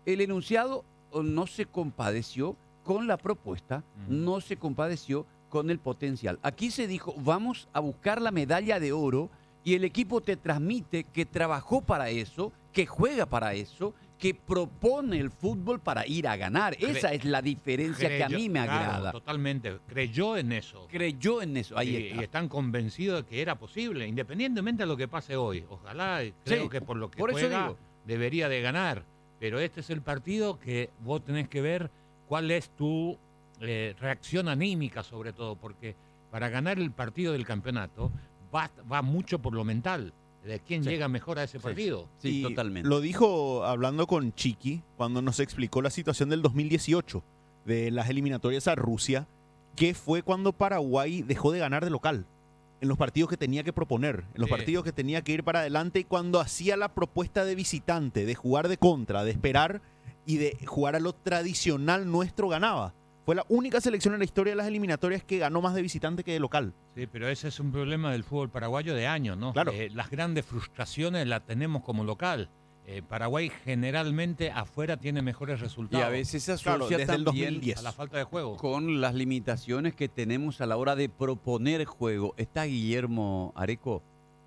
el enunciado no se compadeció con la propuesta, no se compadeció con el potencial. Aquí se dijo, vamos a buscar la medalla de oro y el equipo te transmite que trabajó para eso, que juega para eso, que propone el fútbol para ir a ganar. Esa es la diferencia que a mí me agrada. Claro, totalmente. Creyó en eso. Creyó en eso, ahí Y está. están convencidos de que era posible, independientemente de lo que pase hoy. Ojalá, creo Sí, que por lo que por eso juega digo. debería de ganar. Pero este es el partido que vos tenés que ver cuál es tu reacción anímica sobre todo, porque para ganar el partido del campeonato va mucho por lo mental, de quién llega mejor a ese partido. Sí, Y totalmente. lo dijo hablando con Chiqui cuando nos explicó la situación del 2018 de las eliminatorias a Rusia, que fue cuando Paraguay dejó de ganar de local en los partidos que tenía que proponer, en los Sí. partidos que tenía que ir para adelante, y cuando hacía la propuesta de visitante, de jugar de contra, de esperar y de jugar a lo tradicional nuestro, ganaba. Fue la única selección en la historia de las eliminatorias que ganó más de visitante que de local. Sí, pero ese es un problema del fútbol paraguayo de años, ¿no? Claro. Las grandes frustraciones las tenemos como local. Paraguay generalmente afuera tiene mejores Y resultados. a veces se Claro, asocia desde el también 2010. A la falta de juego. con las limitaciones que tenemos a la hora de proponer juego. Está Guillermo Areco,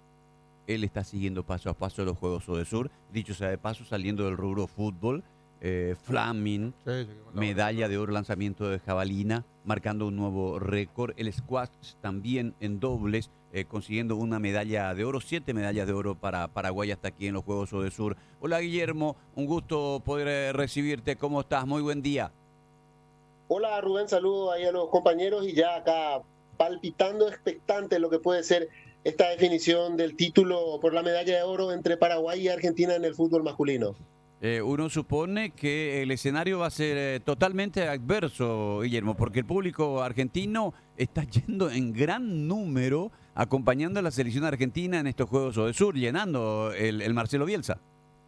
él está siguiendo paso a paso los Juegos Odesur, dicho sea de paso, saliendo del rubro fútbol, Flaming, medalla de oro, lanzamiento de jabalina, marcando un nuevo récord, el squash también en dobles, consiguiendo una medalla de oro, 7 medallas de oro para Paraguay hasta aquí en los Juegos Odesur. Hola Guillermo, un gusto poder recibirte, ¿cómo estás? Muy buen día. Hola Rubén, saludo ahí a los compañeros y ya acá palpitando expectante lo que puede ser esta definición del título por la medalla de oro entre Paraguay y Argentina en el fútbol masculino. Uno supone que el escenario va a ser totalmente adverso, Guillermo, porque el público argentino está yendo en gran número acompañando a la selección argentina en estos Juegos Odesur, llenando el Marcelo Bielsa.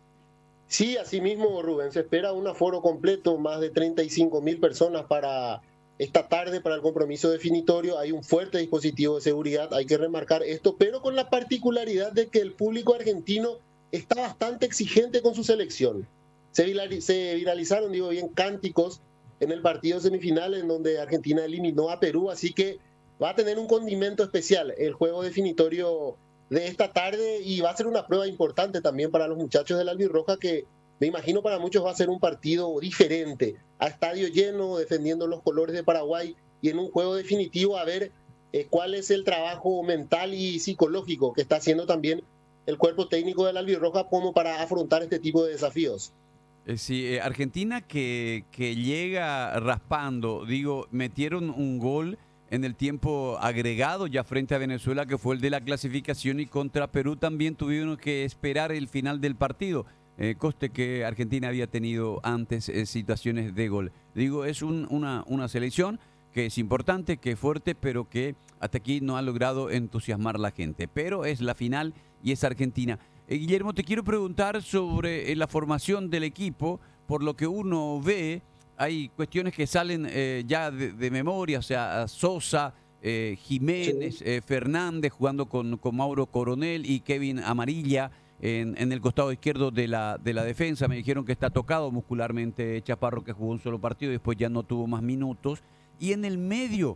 Sí, así mismo Rubén, se espera un aforo completo, más de 35.000 personas para esta tarde, para el compromiso definitorio. Hay un fuerte dispositivo de seguridad, hay que remarcar esto, pero con la particularidad de que el público argentino está bastante exigente con su selección. Se viralizaron, digo bien, cánticos en el partido semifinal en donde Argentina eliminó a Perú, así que va a tener un condimento especial el juego definitorio de esta tarde y va a ser una prueba importante también para los muchachos del Albirroja, que me imagino para muchos va a ser un partido diferente, a estadio lleno, defendiendo los colores de Paraguay y en un juego definitivo a ver cuál es el trabajo mental y psicológico que está haciendo también el cuerpo técnico del Albirroja como para afrontar este tipo de desafíos. Sí, Argentina que llega raspando, digo, metieron un gol en el tiempo agregado ya frente a Venezuela, que fue el de la clasificación, y contra Perú también tuvieron que esperar el final del partido. Coste que Argentina había tenido antes situaciones de gol. Digo, es una selección que es importante, que es fuerte, pero que hasta aquí no ha logrado entusiasmar a la gente. Pero es la final y es Argentina. Guillermo, te quiero preguntar sobre la formación del equipo. Por lo que uno ve, hay cuestiones que salen ya de memoria, o sea, Sosa, Jiménez, Sí. Fernández jugando con Mauro Coronel y Kevin Amarilla en el costado izquierdo de la defensa. Me dijeron que está tocado muscularmente Chaparro, que jugó un solo partido y después ya no tuvo más minutos. Y en el medio,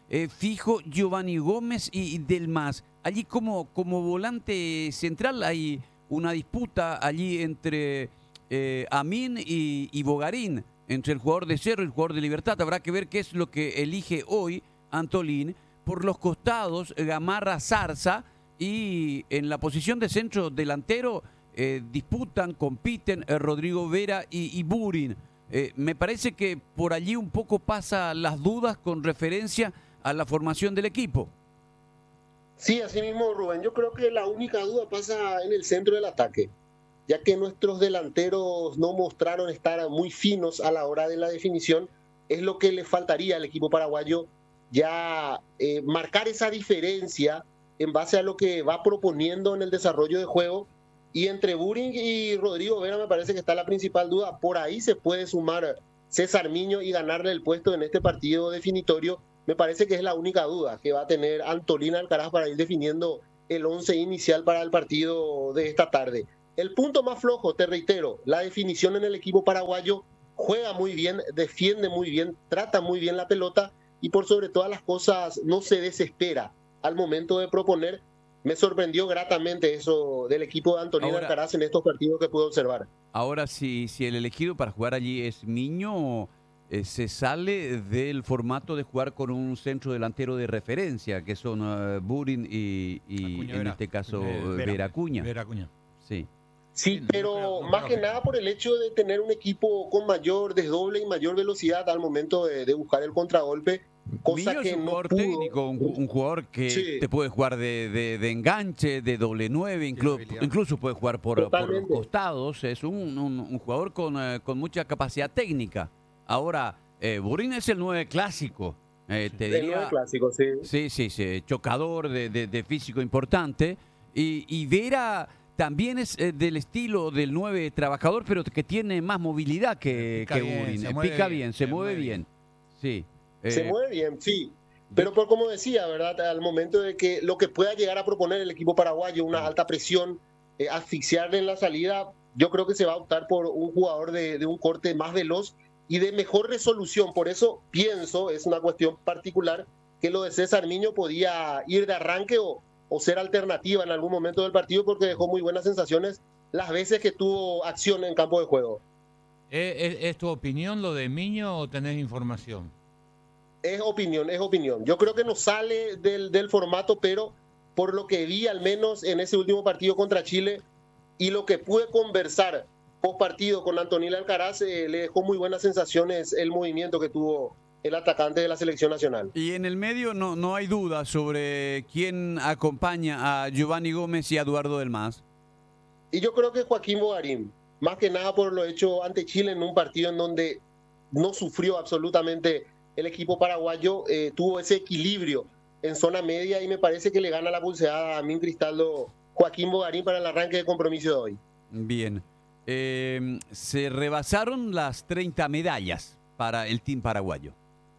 fijo Giovanni Gómez y Del Mas. Allí como volante central hay una disputa allí entre Amin y Bogarín, entre el jugador de Cerro y el jugador de Libertad. Habrá que ver qué es lo que elige hoy Antolín. Por los costados, Gamarra, Zarza, y en la posición de centro delantero disputan, compiten Rodrigo Vera y Burin. Me parece que por allí un poco pasa las dudas con referencia a la formación del equipo. Sí, así mismo, Rubén. Yo creo que la única duda pasa en el centro del ataque, ya que nuestros delanteros no mostraron estar muy finos a la hora de la definición. Es lo que le faltaría al equipo paraguayo, ya marcar esa diferencia en base a lo que va proponiendo en el desarrollo de juego. Y entre Buring y Rodrigo Vera me parece que está la principal duda. Por ahí se puede sumar César Miño y ganarle el puesto en este partido definitorio. Me parece que es la única duda que va a tener Antolín Alcaraz para ir definiendo el 11 inicial para el partido de esta tarde. El punto más flojo, te reitero, la definición en el equipo paraguayo. Juega muy bien, defiende muy bien, trata muy bien la pelota y por sobre todas las cosas no se desespera al momento de proponer. Me sorprendió gratamente eso del equipo de Antonio Alcaraz en estos partidos que pude observar. Ahora, si el elegido para jugar allí es Miño, se sale del formato de jugar con un centro delantero de referencia, que son Burin y Acuña, en Vera. este caso Vera. Veracuña. Veracuña. Sí. Sí, Sí, pero no más creo que que nada por el hecho de tener un equipo con mayor desdoble y mayor velocidad al momento de buscar el contragolpe, cosa Miño es que un no jugador pudo. técnico, un jugador que Sí. te puede jugar de enganche, de doble nueve, habilidad. incluso puede jugar por los Totalmente. costados. Es un jugador con mucha capacidad técnica. Ahora, Burin es el 9 clásico. Te El nueve diría, clásico, sí. sí, chocador de físico importante. Y Vera también es del estilo del 9 trabajador, pero que tiene más movilidad que Pica bien, Burin. se mueve Pica bien, bien, se mueve bien. Sí. Se mueve bien, sí. Pero por como decía, ¿verdad? Al momento de que lo que pueda llegar a proponer el equipo paraguayo, una alta presión, asfixiarle en la salida, yo creo que se va a optar por un jugador de un corte más veloz y de mejor resolución. Por eso pienso, es una cuestión particular, que lo de César Miño podía ir de arranque o ser alternativa en algún momento del partido porque dejó muy buenas sensaciones las veces que tuvo acción en campo de juego. ¿Es tu opinión lo de Miño o tenés información? Es opinión, es opinión. Yo creo que no sale del formato, pero por lo que vi al menos en ese último partido contra Chile y lo que pude conversar post partido con Antonio Alcaraz, le dejó muy buenas sensaciones el movimiento que tuvo el atacante de la selección nacional. Y en el medio no hay duda sobre quién acompaña a Giovanni Gómez y a Eduardo Del Mas. Y yo creo que Joaquín Bogarín, más que nada por lo hecho ante Chile en un partido en donde no sufrió absolutamente el equipo paraguayo, tuvo ese equilibrio en zona media y me parece que le gana la pulseada a Min Cristaldo Joaquín Bogarín para el arranque de compromiso de hoy. Bien. Se rebasaron las 30 medallas para el team paraguayo.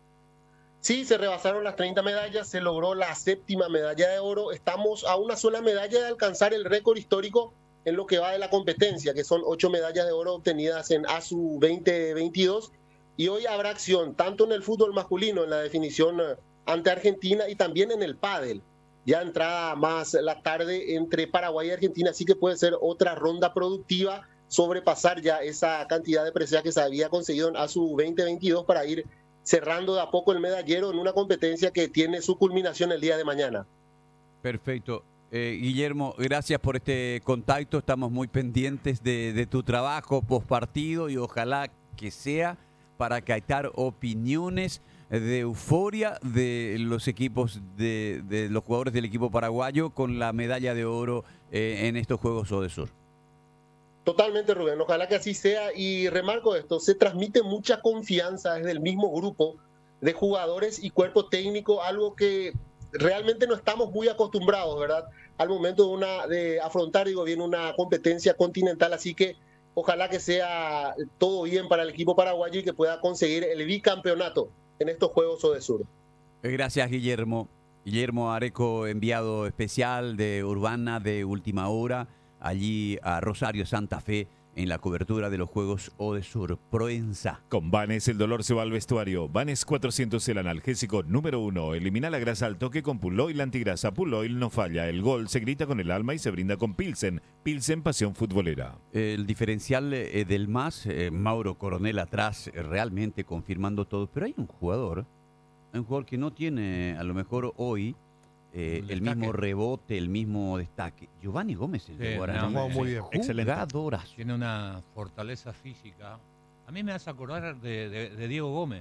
Sí, se rebasaron las 30 medallas, se logró la 7ª medalla de oro. Estamos a una sola medalla de alcanzar el récord histórico en lo que va de la competencia, que son 8 medallas de oro obtenidas en ASU 2022. Y hoy habrá acción tanto en el fútbol masculino, en la definición ante Argentina, y también en el pádel. Ya entrada más la tarde entre Paraguay y Argentina, así que puede ser otra ronda productiva, sobrepasar ya esa cantidad de preseas que se había conseguido en ASU 2022 para ir cerrando de a poco el medallero en una competencia que tiene su culminación el día de mañana. Perfecto. Guillermo, gracias por este contacto. Estamos muy pendientes de tu trabajo post partido y ojalá que sea para captar opiniones de euforia de los equipos, de los jugadores del equipo paraguayo con la medalla de oro en estos Juegos Odesur. Totalmente, Rubén. Ojalá que así sea. Y remarco esto, se transmite mucha confianza desde el mismo grupo de jugadores y cuerpo técnico, algo que realmente no estamos muy acostumbrados, ¿verdad? Al momento de afrontar, digo bien, una competencia continental. Así que ojalá que sea todo bien para el equipo paraguayo y que pueda conseguir el bicampeonato en estos Juegos Odesur. Gracias, Guillermo. Guillermo Areco, enviado especial de Urbana de Última Hora, allí a Rosario, Santa Fe, en la cobertura de los Juegos Odesur Proenza. Con Vanes el dolor se va al vestuario. Vanes 400, el analgésico número 1. Elimina la grasa al toque con Puloil antigrasa. Puloil no falla. El gol se grita con el alma y se brinda con Pilsen. Pilsen, pasión futbolera. El diferencial del MAS, Mauro Coronel atrás, realmente confirmando todo. Pero hay un jugador que no tiene, a lo mejor hoy, el mismo rebote, el mismo destaque. Giovanni Gómez, el de Guaraní. ha jugado muy bien. Excelente. Jugadorazo. Tiene una fortaleza física. A mí me hace acordar de Diego Gómez.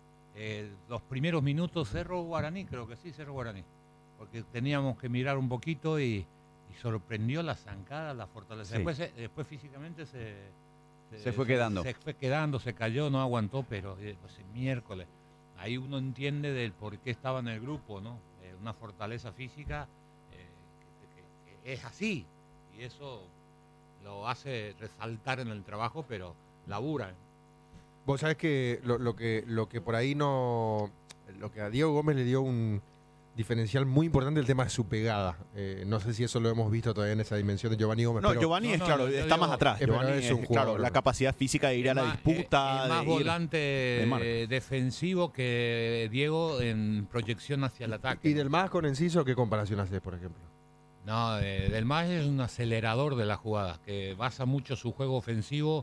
Los primeros minutos Cerro Guaraní, creo que sí, Cerro Guaraní. Porque teníamos que mirar un poquito y sorprendió la zancada, la fortaleza. Sí. Después físicamente Se fue quedando. Se fue quedando, se cayó, no aguantó, pero pues, el miércoles. Ahí uno entiende del por qué estaba en el grupo, ¿no? Una fortaleza física que es así. Y eso lo hace resaltar en el trabajo, pero labura. Vos sabés que lo que por ahí no... Lo que a Diego Gómez le dio un diferencial muy importante el tema de su pegada. No sé si eso lo hemos visto todavía en esa dimensión de Giovanni Gómez. No, pero Giovanni es No, claro, yo está digo, más atrás. pero Giovanni es un claro, jugador. la capacidad física de ir a la disputa, es más de ir volante de marca. defensivo que Diego en proyección hacia el ataque. ¿Y del más con Enciso qué comparación haces, por ejemplo? No, Del Mas es un acelerador de la jugada, que basa mucho su juego ofensivo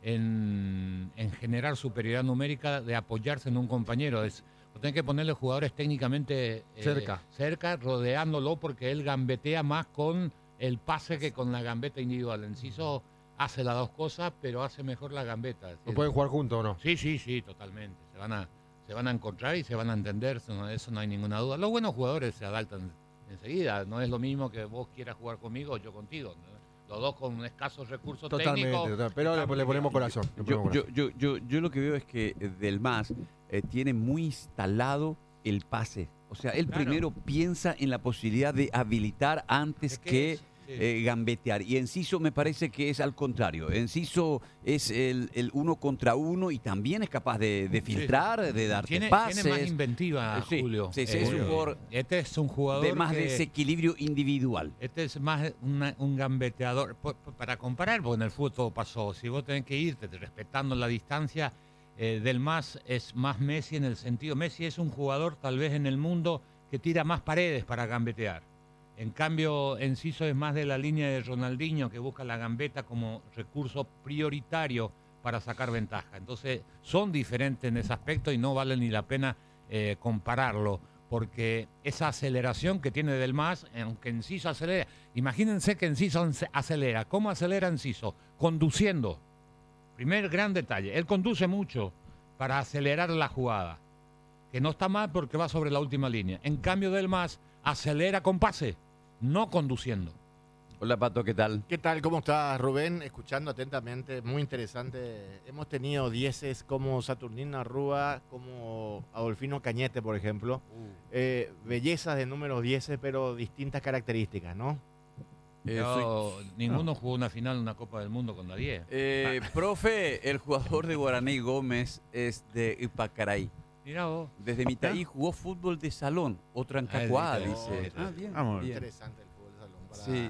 en generar superioridad numérica, de apoyarse en un compañero. Tenés que ponerle jugadores técnicamente cerca, rodeándolo, porque él gambetea más con el pase que con la gambeta individual. Enciso hace las dos cosas, pero hace mejor la gambeta. ¿No pueden jugar juntos o no? Sí, totalmente. Se van a encontrar y se van a entender, eso no hay ninguna duda. Los buenos jugadores se adaptan enseguida. No es lo mismo que vos quieras jugar conmigo o yo contigo, ¿no? Los dos con escasos recursos técnicos. Pero le ponemos corazón. Yo lo que veo es que Del Mas tiene muy instalado el pase. O sea, él primero piensa en la posibilidad de habilitar antes que gambetear. Y Enciso me parece que es al contrario. Enciso es el uno contra uno y también es capaz de filtrar, de darte pases. Tiene más inventiva, Julio. Sí, es un jugador, este es un jugador de más desequilibrio individual. Este es más un gambeteador. Para comparar, porque en el fútbol todo pasó. Si vos tenés que irte respetando la distancia, Del Mas es más Messi en el sentido. Messi es un jugador tal vez en el mundo que tira más paredes para gambetear. En cambio, Enciso es más de la línea de Ronaldinho, que busca la gambeta como recurso prioritario para sacar ventaja. Entonces, son diferentes en ese aspecto y no vale ni la pena compararlo, porque esa aceleración que tiene Del Mas, aunque Enciso acelera, imagínense que Enciso acelera. ¿Cómo acelera Enciso? Conduciendo. Primer gran detalle, él conduce mucho para acelerar la jugada, que no está mal porque va sobre la última línea. En cambio, Del Mas acelera con pase, no conduciendo. Hola, Pato, ¿qué tal? ¿Qué tal? ¿Cómo estás, Rubén? Escuchando atentamente, muy interesante. Hemos tenido dieces como Saturnino Arrúa, como Adolfino Cañete, por ejemplo. Bellezas de números 10, pero distintas características, ¿no? Ninguno jugó una final en una Copa del Mundo con la 10. Profe, el jugador de Guaraní Gómez es de Ipacaray. Mirá vos. Desde Mitaí jugó fútbol de salón, otra en Cacuá, dice. Bien. Bien. Interesante el fútbol de salón. Para Sí.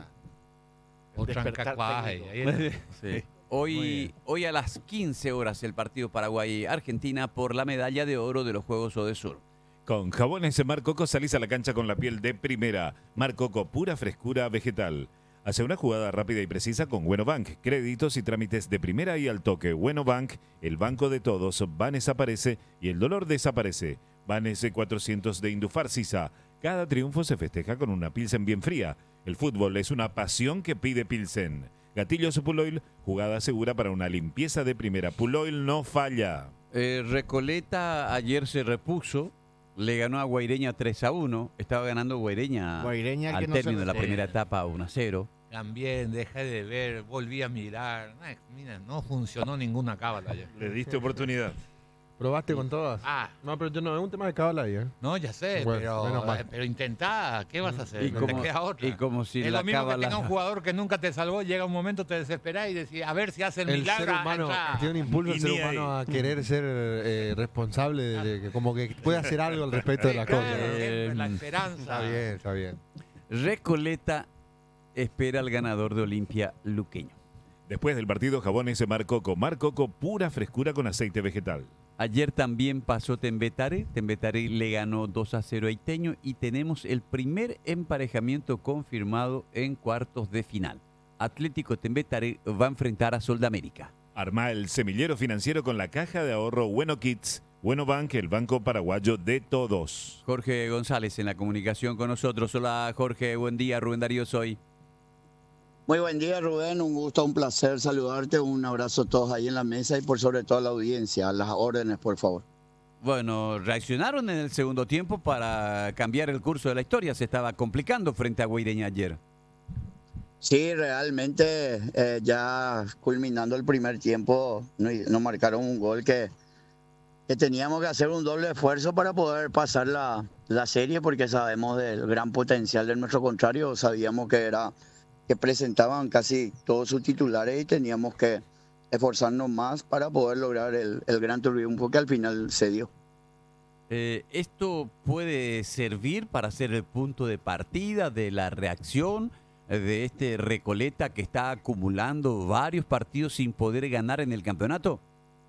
Otra en despertar Cacuá. técnico. Sí. Hoy a las 15 horas el partido Paraguay-Argentina por la medalla de oro de los Juegos Odesur. Con jabones Mar Coco salís a la cancha con la piel de primera. Mar Coco, pura frescura vegetal. Hace una jugada rápida y precisa con Bueno Bank. Créditos y trámites de primera y al toque. Bueno Bank, el banco de todos. Banes aparece y el dolor desaparece. Banes 400 de Indufar Sisa. Cada triunfo se festeja con una Pilsen bien fría. El fútbol es una pasión que pide Pilsen. Gatillos Puloil, jugada segura para una limpieza de primera. Puloil no falla. Recoleta ayer se repuso. Le ganó a Guaireña 3-1. Estaba ganando Guaireña Guaireña, al término de la primera etapa 1-0. También dejé de ver, volví a mirar. Mira, no funcionó ninguna cábala ayer. Le diste oportunidad. ¿Probaste con todas? No, pero yo no, es un tema de cábala ahí, ¿eh? No, ya sé, Bueno, menos mal. pero intentá, ¿qué vas a hacer? Y No como- te queda otra. y como si es la lo mismo cábala- que tenga un jugador que nunca te salvó, llega un momento, te desesperás y decís, a ver si hace el El milagro. ser humano allá. tiene un impulso Y el ser ni humano ahí. a querer ser responsable de que como que puede hacer algo al respecto de las Claro, cosas. siempre la esperanza. Está bien. Recoleta espera al ganador de Olimpia luqueño. Después del partido, jabones Mar Coco. Mar Coco, pura frescura con aceite vegetal. Ayer también pasó Tembetare. Tembetare le ganó 2-0 a Iteño y tenemos el primer emparejamiento confirmado en cuartos de final. Atlético Tembetare va a enfrentar a Sol de América. Arma el semillero financiero con la caja de ahorro Bueno Kids. Bueno Bank, el banco paraguayo de todos. Jorge González en la comunicación con nosotros. Hola Jorge, buen día. Rubén Darío soy. Muy buen día, Rubén. Un gusto, un placer saludarte. Un abrazo a todos ahí en la mesa y por sobre todo a la audiencia. A las órdenes, por favor. Bueno, reaccionaron en el segundo tiempo para cambiar el curso de la historia. Se estaba complicando frente a Guaireña ayer. Sí, realmente ya culminando el primer tiempo nos marcaron un gol que teníamos que hacer un doble esfuerzo para poder pasar la serie porque sabemos del gran potencial de nuestro contrario. Sabíamos que presentaban casi todos sus titulares y teníamos que esforzarnos más para poder lograr el gran triunfo que al final se dio. ¿Esto puede servir para ser el punto de partida de la reacción de este Recoleta que está acumulando varios partidos sin poder ganar en el campeonato?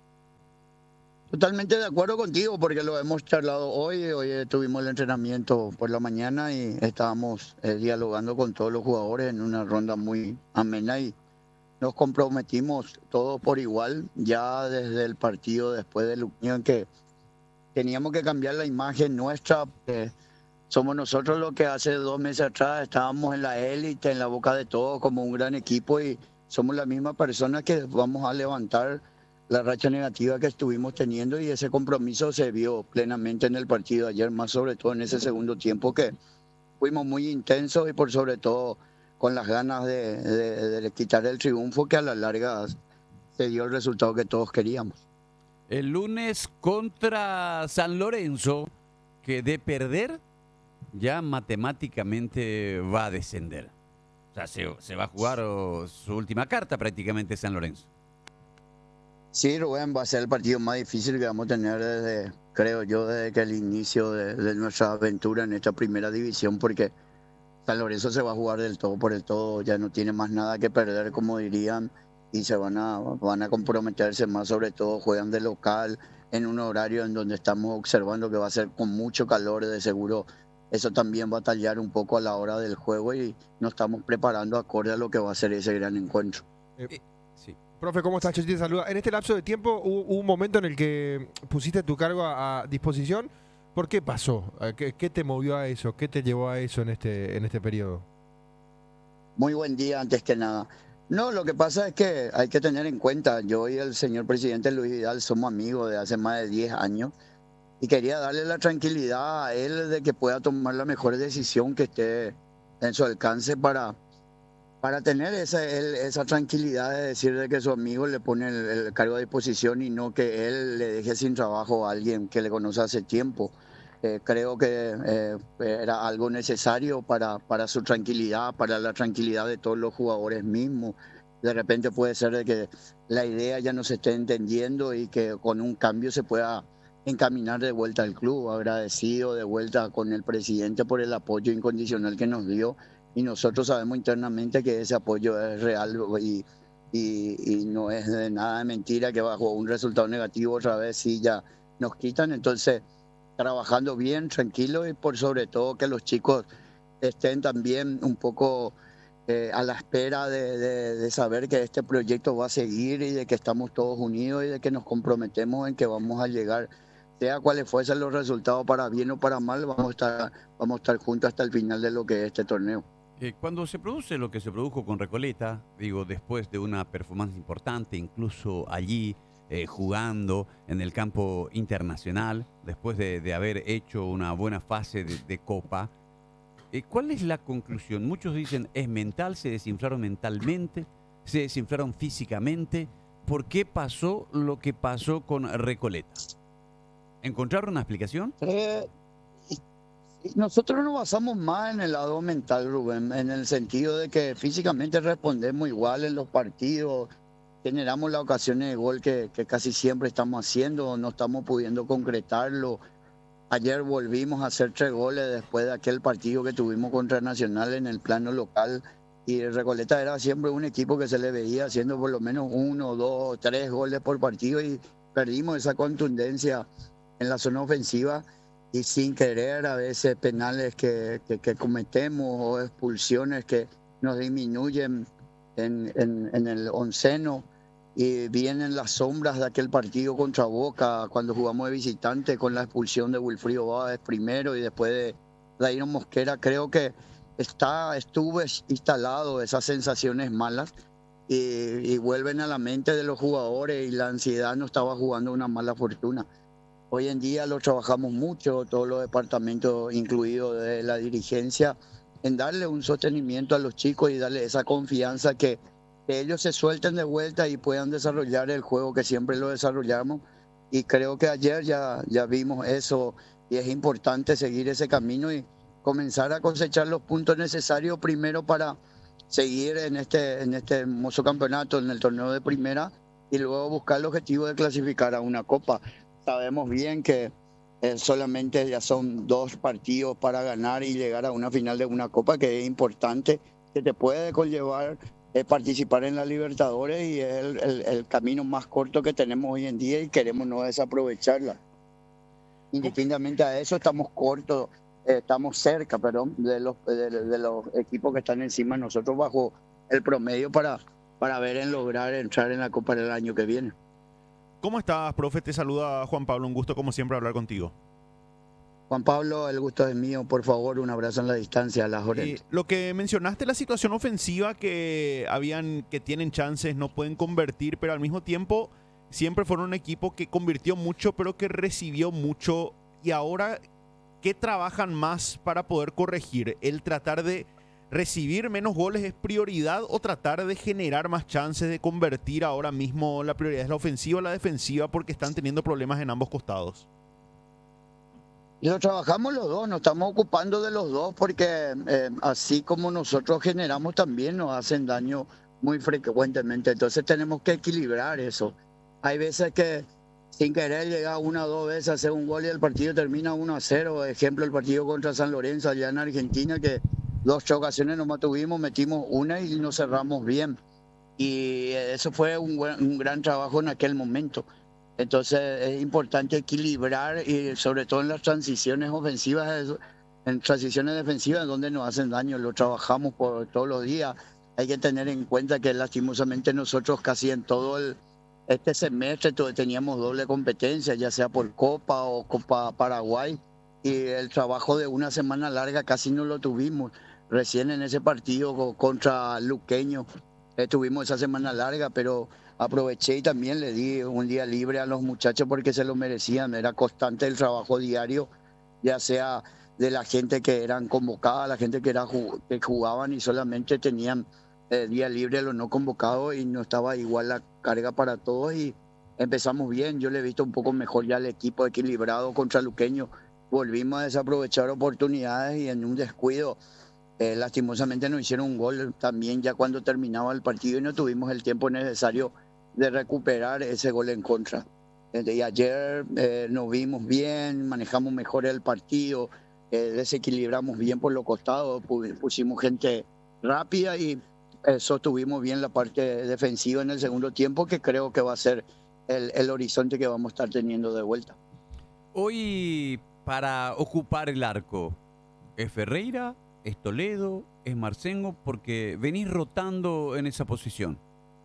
Totalmente de acuerdo contigo, porque lo hemos charlado hoy. Hoy tuvimos el entrenamiento por la mañana y estábamos dialogando con todos los jugadores en una ronda muy amena y nos comprometimos todos por igual ya desde el partido después del Unión que teníamos que cambiar la imagen nuestra. Somos nosotros los que hace 2 meses atrás estábamos en la élite, en la boca de todos como un gran equipo y somos la misma persona que vamos a levantar la racha negativa que estuvimos teniendo y ese compromiso se vio plenamente en el partido de ayer, más sobre todo en ese segundo tiempo que fuimos muy intensos y por sobre todo con las ganas de quitar el triunfo que a la larga se dio el resultado que todos queríamos. El lunes contra San Lorenzo, que de perder ya matemáticamente va a descender. O sea, se va a jugar su última carta prácticamente San Lorenzo. Sí, Rubén, va a ser el partido más difícil que vamos a tener desde, creo yo, desde que el inicio de nuestra aventura en esta primera división, porque San Lorenzo se va a jugar del todo por el todo, ya no tiene más nada que perder, como dirían, y van a comprometerse más, sobre todo juegan de local en un horario en donde estamos observando que va a ser con mucho calor, de seguro eso también va a tallar un poco a la hora del juego y nos estamos preparando acorde a lo que va a ser ese gran encuentro. Sí. Profe, ¿cómo estás? Yo te saluda. En este lapso de tiempo hubo un momento en el que pusiste tu cargo a disposición. ¿Por qué pasó? ¿Qué te movió a eso? ¿Qué te llevó a eso en este periodo? Muy buen día, antes que nada. No, lo que pasa es que hay que tener en cuenta, yo y el señor presidente Luis Vidal somos amigos de hace más de 10 años y quería darle la tranquilidad a él de que pueda tomar la mejor decisión que esté en su alcance para tener esa tranquilidad de decirle que su amigo le pone el cargo a disposición y no que él le deje sin trabajo a alguien que le conoce hace tiempo. Creo que era algo necesario para su tranquilidad, para la tranquilidad de todos los jugadores mismos. De repente puede ser de que la idea ya no se esté entendiendo y que con un cambio se pueda encaminar de vuelta al club. Agradecido de vuelta con el presidente por el apoyo incondicional que nos dio y nosotros sabemos internamente que ese apoyo es real y no es de nada de mentira que bajo un resultado negativo otra vez sí ya nos quitan. Entonces trabajando bien, tranquilo y por sobre todo que los chicos estén también un poco a la espera de saber que este proyecto va a seguir y de que estamos todos unidos y de que nos comprometemos en que vamos a llegar, sea cuáles fuesen los resultados para bien o para mal, vamos a estar juntos hasta el final de lo que es este torneo. Cuando se produce lo que se produjo con Recoleta, digo, después de una performance importante, incluso allí jugando en el campo internacional, después de haber hecho una buena fase de Copa, ¿cuál es la conclusión? Muchos dicen, es mental, se desinflaron mentalmente, se desinflaron físicamente. ¿Por qué pasó lo que pasó con Recoleta? ¿Encontraron una explicación? Nosotros nos basamos más en el lado mental, Rubén, en el sentido de que físicamente respondemos igual en los partidos, generamos las ocasiones de gol que casi siempre estamos haciendo, no estamos pudiendo concretarlo. Ayer volvimos a hacer 3 goles después de aquel partido que tuvimos contra Nacional en el plano local y Recoleta era siempre un equipo que se le veía haciendo por lo menos 1, 2, 3 goles por partido y perdimos esa contundencia en la zona ofensiva. Y sin querer a veces penales que cometemos o expulsiones que nos disminuyen en el onceno y vienen las sombras de aquel partido contra Boca cuando jugamos de visitante con la expulsión de Wilfrido Báez primero y después de Dairo Mosquera. Creo que estuvo instalado esas sensaciones malas y vuelven a la mente de los jugadores y la ansiedad nos estaba jugando una mala fortuna. Hoy en día lo trabajamos mucho, todos los departamentos, incluido de la dirigencia, en darle un sostenimiento a los chicos y darle esa confianza que ellos se suelten de vuelta y puedan desarrollar el juego que siempre lo desarrollamos. Y creo que ayer ya vimos eso y es importante seguir ese camino y comenzar a cosechar los puntos necesarios primero para seguir en este hermoso campeonato, en el torneo de primera y luego buscar el objetivo de clasificar a una copa. Sabemos bien que solamente ya son 2 partidos para ganar y llegar a una final de una copa que es importante, que te puede conllevar participar en la Libertadores y es el camino más corto que tenemos hoy en día y queremos no desaprovecharla. Indistintamente a eso, estamos cortos, estamos cerca, perdón, de los equipos que están encima de nosotros bajo el promedio para ver en lograr entrar en la Copa del año que viene. ¿Cómo estás, profe? Te saluda Juan Pablo, un gusto como siempre hablar contigo. Juan Pablo, el gusto es mío, por favor, un abrazo en la distancia a las Jorge. Lo que mencionaste, la situación ofensiva que tienen chances, no pueden convertir, pero al mismo tiempo siempre fueron un equipo que convirtió mucho, pero que recibió mucho. Y ahora, ¿qué trabajan más para poder corregir? ¿El tratar de recibir menos goles es prioridad o tratar de generar más chances de convertir? Ahora mismo la prioridad es la ofensiva o la defensiva porque están teniendo problemas en ambos costados. Lo trabajamos los dos, nos estamos ocupando de los dos porque así como nosotros generamos también nos hacen daño muy frecuentemente, entonces tenemos que equilibrar eso. Hay veces que sin querer llega 1 o 2 veces a hacer un gol y el partido termina 1-0, ejemplo el partido contra San Lorenzo allá en Argentina que 2 ocasiones nomás tuvimos, metimos una y nos cerramos bien y eso fue un gran trabajo en aquel momento. Entonces es importante equilibrar y sobre todo en las transiciones ofensivas, en transiciones defensivas donde nos hacen daño, lo trabajamos por todos los días. Hay que tener en cuenta que lastimosamente nosotros casi en todo este semestre teníamos doble competencia, ya sea por Copa o Copa Paraguay, y el trabajo de una semana larga casi no lo tuvimos. Recién en ese partido contra Luqueño tuvimos esa semana larga, pero aproveché y también le di un día libre a los muchachos porque se lo merecían. Era constante el trabajo diario, ya sea de la gente que eran convocada, la gente que jugaban y solamente tenían día libre los no convocados y no estaba igual la carga para todos y empezamos bien. Yo le he visto un poco mejor ya el equipo equilibrado contra Luqueño. Volvimos a desaprovechar oportunidades y en un descuido lastimosamente nos hicieron un gol también ya cuando terminaba el partido y no tuvimos el tiempo necesario de recuperar ese gol en contra. Y ayer nos vimos bien, manejamos mejor el partido, desequilibramos bien por los costados, pusimos gente rápida y sostuvimos bien la parte defensiva en el segundo tiempo, que creo que va a ser el horizonte que vamos a estar teniendo de vuelta. Hoy, para ocupar el arco, ¿es Ferreira, es Toledo, es Marcengo? Porque venís rotando en esa posición.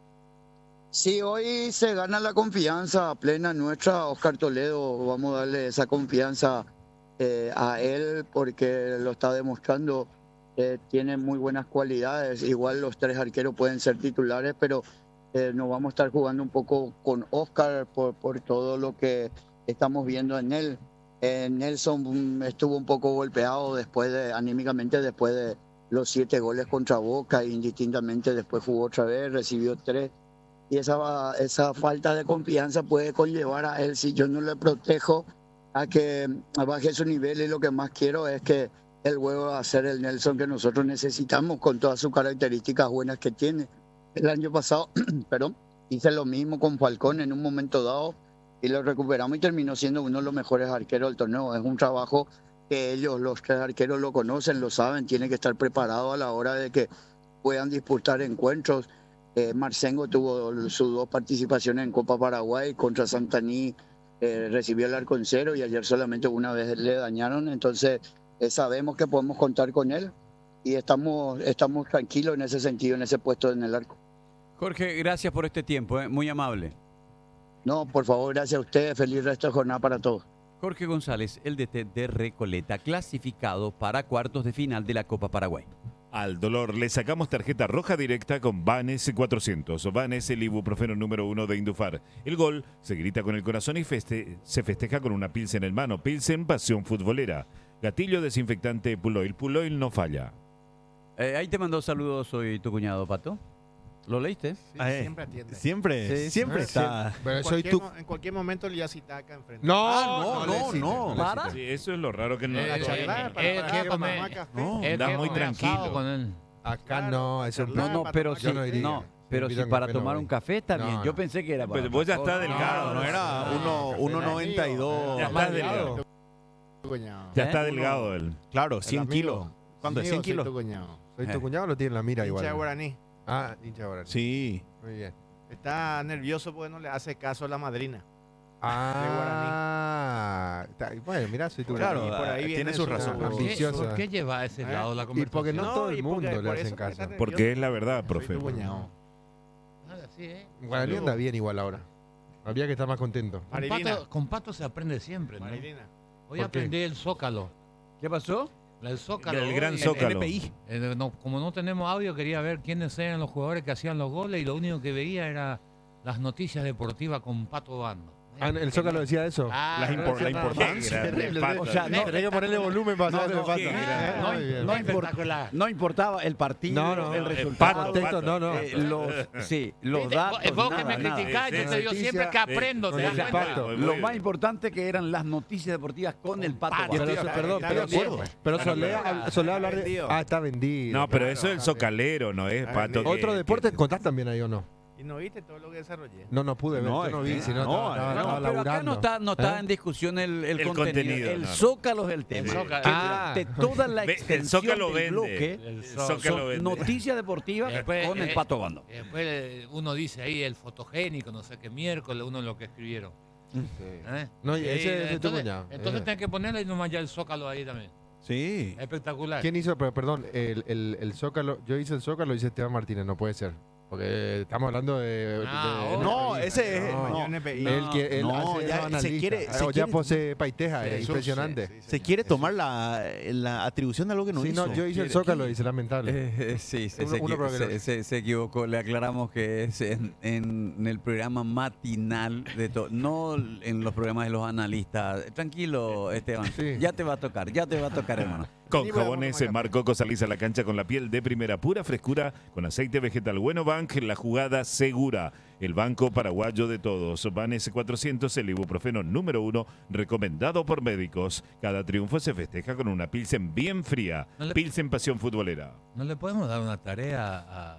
Sí, hoy se gana la confianza plena nuestra, Oscar Toledo. Vamos a darle esa confianza a él porque lo está demostrando. Tiene muy buenas cualidades. Igual los 3 arqueros pueden ser titulares, pero nos vamos a estar jugando un poco con Oscar por todo lo que estamos viendo en él. Nelson estuvo un poco golpeado anímicamente después de los 7 goles contra Boca, indistintamente después jugó otra vez, recibió 3. Y esa falta de confianza puede conllevar a él, si yo no le protejo, a que baje su nivel, y lo que más quiero es que él vuelva a ser el Nelson que nosotros necesitamos con todas sus características buenas que tiene. El año pasado, hice lo mismo con Falcón en un momento dado y lo recuperamos y terminó siendo uno de los mejores arqueros del torneo. Es un trabajo que ellos, los 3 arqueros, lo conocen, lo saben, tienen que estar preparados a la hora de que puedan disputar encuentros. Marcengo tuvo sus 2 participaciones en Copa Paraguay contra Santaní, recibió el arco en 0 y ayer solamente una vez le dañaron. Entonces sabemos que podemos contar con él y estamos tranquilos en ese sentido, en ese puesto en el arco. Jorge, gracias por este tiempo, muy amable. No, por favor, gracias a ustedes. Feliz resto de jornada para todos. Jorge González, el DT de Recoleta, clasificado para cuartos de final de la Copa Paraguay. Al dolor le sacamos tarjeta roja directa con Vanes 400. Vanes, el ibuprofeno número 1 de Indufar. El gol se grita con el corazón y se festeja con una Pilsen en mano. Pilsen, pasión futbolera. Gatillo desinfectante Puloil. Puloil no falla. Ahí te mandó saludos hoy tu cuñado, Pato. ¿Lo leíste? Sí, siempre atiende. Siempre está. Pero En cualquier momento le hace taca enfrente. No. ¿Para? Sí, eso es lo raro que no. Está muy tranquilo. con él. Acá no, eso No, pero yo sí, no iría. no. Pero Me si invitan para café, no tomar voy. un café está No, bien. no. Yo pensé que era para... Pues vos ya estás delgado, No era 1.92. Ya estás delgado. cuñado. Ya está delgado él. Claro, El 100 amigo. kilos. ¿Cuánto es? Amigo, 100 kilos. soy tu cuñado. ¿Soy tu cuñado o lo tiene en la mira Hincha igual? de Guaraní. Ah, hincha de Guaraní. Sí. Muy bien. Está nervioso porque no le hace caso a la madrina. Bueno, mirá, soy tu Claro, Guaraní. por ahí tiene viene su su- razón. ¿Por qué, Ambiciosa. por qué lleva a ese lado la Y conversación? porque no todo el y porque mundo le por hacen eso caso. está nervioso. Porque es la verdad, Soy profe. tu cuñado. Así, ¿eh? Guaraní anda bien igual ahora. Habría que estar más contento. Marilina. Con Pato se aprende siempre, ¿no? Marilina. Hoy ¿Por qué? aprendí el Zócalo. ¿Qué pasó? El Zócalo. El gran hoy, Zócalo. NPI. como no tenemos audio, quería ver quiénes eran los jugadores que hacían los goles y lo único que veía era las noticias deportivas con Pato Bando. Ah, ¿el Zócalo decía eso? La importancia. Terrible, Pato. O sea, no, Tenés que ponerle volumen para saber lo que qué pasa. grande. Ah, muy bien. no espectacular. No importaba el partido, No, no, el no, resultado, Contexto, no, no. los datos, Vos que nada, me nada. criticás, Sí, yo sí, te digo sí. siempre que aprendo, Con ¿te el das cuenta? Pato. Lo más importante que eran las noticias deportivas con el Pato. Pato. Pero, Bando. perdón, Está pero, vendido. pero Claro, solía hablar de... vendido. Ah, está vendido. No, pero claro, eso es el está bien. socalero, no es Ah, Pato. ¿Otro que- deporte que- contás también ahí o no? ¿Y no viste todo lo que desarrollé? No pude ver, No, yo no es vi, que- si no no, estaba no, No, pero acá laburando. no está ¿Eh? en discusión el El contenido. contenido, El no. Zócalo es el tema. El Zócalo. Que Ah. de toda la Ve, el extensión Zócalo del vende. bloque El Zócalo son vende. noticias deportivas Después, con el Pato Bando. Después uno dice ahí el fotogénico, no sé qué miércoles, uno lo que escribieron. ¿Eh? No, y ese es tu entonces, cuñado. entonces tenés que ponerle nomás ya el Zócalo ahí también. Sí. Espectacular. ¿Quién hizo? Pero, perdón, el Zócalo, yo hice el Zócalo y hice Esteban Martínez, no puede ser. Porque estamos hablando de... No, ese es. No, no. NPI. Él, él No, hace ya analista. se quiere- O ya quiere- posee Paiteja, es Jesús, impresionante. sí, sí, Se señor. quiere tomar la atribución de algo que no Sí, hizo. no, yo hice el Zócalo y es lamentable. Sí, Uno creo que no. se equivocó. Le aclaramos que es en el programa matinal, no en los programas de los analistas. Tranquilo, Esteban. Sí. Ya te va a tocar, hermano. Con Sí, bueno, jabones vamos a Mar Coco salís a la cancha con la piel de primera, pura frescura, con aceite vegetal Bueno Bank, la jugada segura. El banco paraguayo de todos. Vanes 400, el ibuprofeno número 1, recomendado por médicos. Cada triunfo se festeja con una Pilsen bien fría. No le- Pilsen Pasión Futbolera. ¿No le podemos dar una tarea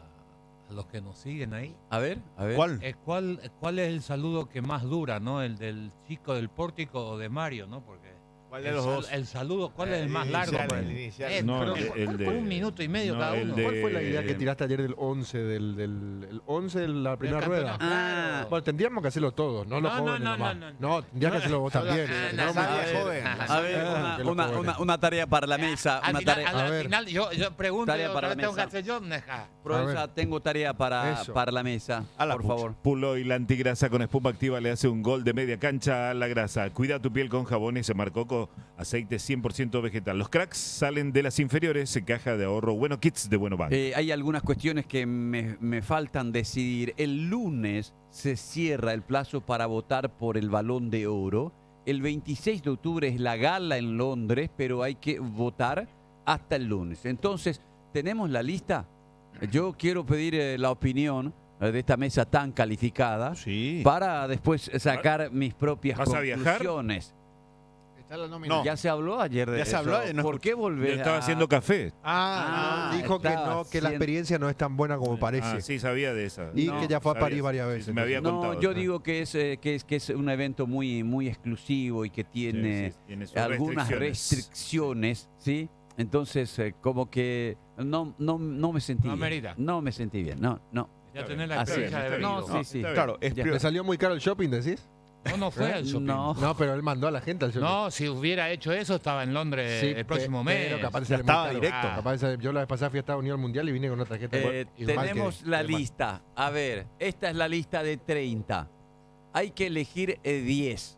a los que nos siguen ahí? A ver. ¿Cuál? ¿Cuál es el saludo que más dura, no? ¿El del chico del pórtico o de Mario, no? Porque ¿Cuál de los dos? el saludo, ¿cuál es el más inicial, largo? el pues? inicial. No, pero el de- 1 minuto y medio no, cada el uno. de- ¿Cuál fue la idea que tiraste ayer del 11, el 11 de la primera rueda? campeonato. Ah, Bueno, tendríamos que hacerlo todos, no los No, jóvenes no, nomás. no. No, tendrías que hacerlo vos también. no, No, Nadie a ver, joven. a ver, Ah, que los jóvenes. una tarea para la mesa. Al Una final, tarea. A al ver. final yo pregunto, Tarea yo para otra la vez tengo que mesa. hacer yo, deja. Profesor, ver. tengo tarea para Eso. la mesa. A la por pucha. favor. Puloy, la antigrasa con espuma activa, le hace un gol de media cancha a la grasa. Cuida tu piel con jabones Mar Coco, aceite 100% vegetal. Los cracks salen de las inferiores, caja de ahorro Bueno Kits de Bueno Bank. Hay algunas cuestiones que me faltan decidir. El lunes se cierra el plazo para votar por el Balón de Oro. El 26 de octubre es la gala en Londres, pero hay que votar hasta el lunes. Entonces, ¿tenemos la lista? Yo quiero pedir la opinión de esta mesa tan calificada Sí. para después sacar mis propias ¿Vas a viajar? conclusiones. Está la nómina. No. Ya se habló ayer de Ya se eso. habló, no ¿Por qué Yo volver estaba a- haciendo café. Ah, Ah, dijo que estaba no, que la haciendo- experiencia no es tan buena como parece. Ah, sí, sabía de esa. Y No, que ya fue a sabía, París varias sí, veces. me había No, contado. yo digo que es un evento muy exclusivo y que tiene, Sí, sí, tiene sus algunas restricciones, ¿sí? Entonces, como que no me sentí No bien. amerita. No me sentí bien, no. Ya Está tenés bien, la Así experiencia es. de haber No, ido. sí, sí. está bien. Claro, es Ya. ¿Le salió muy caro el shopping, decís? No fue al shopping. No. No, pero él mandó a la gente al shopping. No, si hubiera hecho eso, estaba en Londres Sí, el próximo mes. Pero capaz de Ya salir estaba muy caro. directo. Capaz de salir- yo la vez pasada fui a Estados Unidos al Mundial y vine con una tarjeta. Igual Tenemos que- la igual. lista. A ver, esta es la lista de 30. Hay que elegir 10.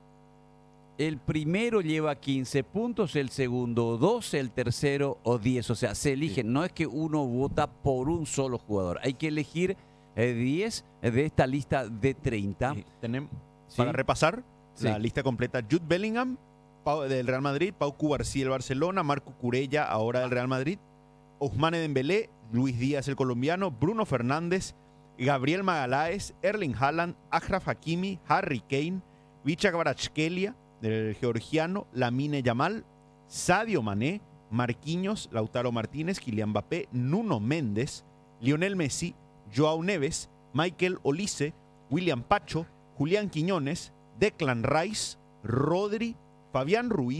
El primero lleva 15 puntos, el segundo 12, el tercero o 10. O sea, se eligen. No es que uno vota por un solo jugador. Hay que elegir 10 de esta lista de 30. Sí, tenemos, ¿Sí? para repasar Sí. la lista completa: Jude Bellingham, del Real Madrid, Pau Cubarsí del Barcelona, Marco Curella, ahora del Real Madrid, Ousmane Dembélé, Luis Díaz el colombiano, Bruno Fernández, Gabriel Magaláes, Erling Haaland, Achraf Hakimi, Harry Kane, Vicha Kvaratskhelia del georgiano, Lamine Yamal, Sadio Mané, Marquinhos, Lautaro Martínez, Kylian Mbappé, Nuno Méndez, Lionel Messi, Joao Neves, Michael Olise, William Pacho, Julián Quiñones, Declan Rice, Rodri, Fabián Ruiz,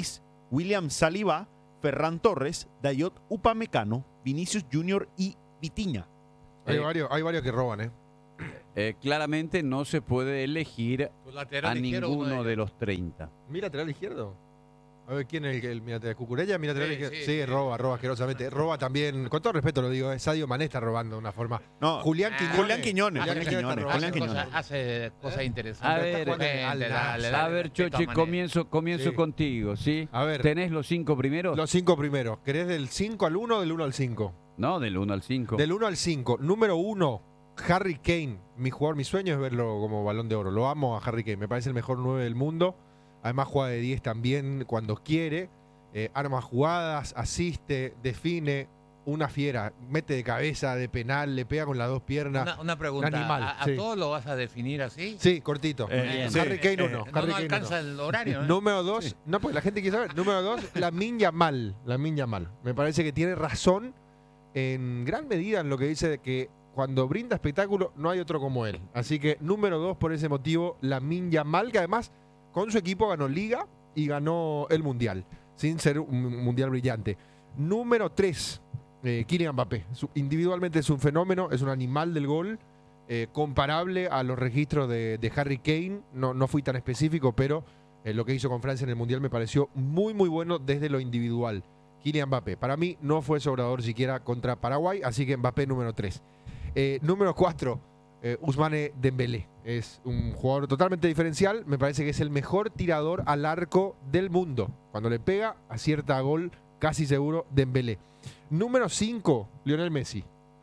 William Saliba, Ferran Torres, Dayot Upamecano, Vinicius Junior y Vitinha. Hay varios que roban, Claramente no se puede elegir Tu lateral a izquierdo, uno ninguno de de los 30. ¿Mi lateral izquierdo? A ver, ¿quién es el mi lateral? ¿Cucurella? ¿Mi lateral Sí, izquierdo? sí, Sí, sí. roba asquerosamente. Roba también, con todo respeto lo digo, Sadio Mané está robando de una forma. No, Julián Quiñones. Julián Quiñones. Julián Quiñones está robando. Julián Quiñones. Hace cosas A interesantes. ver, Está jugando al dale, A ver, respeto Chochi, Mané. comienzo Sí. contigo, ¿sí? A ver. ¿Tenés los 5 primeros? Los 5 primeros. ¿Querés del 5 al 1 o del 1 al 5? No, del 1 al 5. Del 1 al 5. Número 1, Harry Kane. Mi sueño es verlo como Balón de Oro. Lo amo a Harry Kane. Me parece el mejor 9 del mundo. Además juega de 10 también cuando quiere. Arma jugadas, asiste, define. Una fiera. Mete de cabeza, de penal, le pega con las dos piernas. Una pregunta. animal, ¿A sí. todos lo vas a definir así? Sí, cortito. Bien. Harry Kane 1. No, Harry no Kane alcanza 1. el horario. ¿eh? Número 2, no, porque la gente quiere saber. Número 2, Lamine Yamal. Me parece que tiene razón en gran medida en lo que dice de que cuando brinda espectáculo no hay otro como él. Así que número 2 por ese motivo, Lamine Yamal, que además con su equipo ganó Liga y ganó el Mundial, sin ser un Mundial brillante. Número 3, Kylian Mbappé. Individualmente es un fenómeno, es un animal del gol. Comparable a los registros de Harry Kane, no fui tan específico, pero lo que hizo con Francia en el Mundial me pareció muy muy bueno desde lo individual. Kylian Mbappé, para mí no fue sobrador siquiera contra Paraguay, así que Mbappé número 3. Número 4, Ousmane Dembélé, es un jugador totalmente diferencial, me parece que es el mejor tirador al arco del mundo. Cuando le pega, acierta a gol, casi seguro, Dembélé. Número 5, Lionel Messi.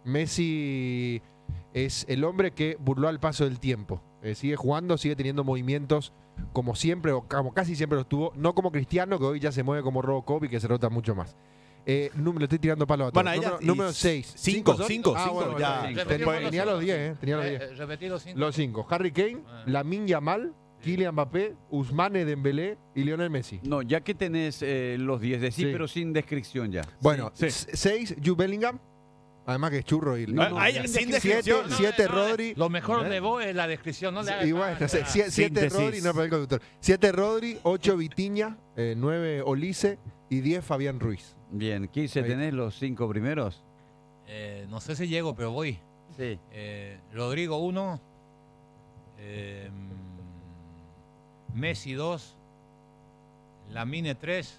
Messi es el hombre que burló al paso del tiempo. Sigue jugando, sigue teniendo movimientos como siempre, o como casi siempre los tuvo. No como Cristiano, que hoy ya se mueve como Robocop y que se rota mucho más. Le estoy tirando palo a todos. Bueno, Número 6. cinco, ya. Tenía los 10, tenía los 10. Repetí los 5. Los 5. Harry Kane, Lamine Yamal, Kylian Mbappé, Ousmane Dembélé y Lionel Messi. No, ya que tenés los 10 de sí, Sí. pero sin descripción ya. Bueno, Sí. 6, Jude Bellingham. Además que es churro y... Sin descripción. 7, Rodri. Lo mejor de vos es la descripción, no le hagas Y bueno, caso. 7 Síntesis. Rodri, no, pero el conductor. 7 Rodri, 8 Vitinha, 9 Olise y 10 Fabián Ruiz. Bien, 15, Ahí. ¿tenés los 5 primeros? No sé si llego, pero voy. Sí. Rodrigo 1. Messi 2. Lamine 3.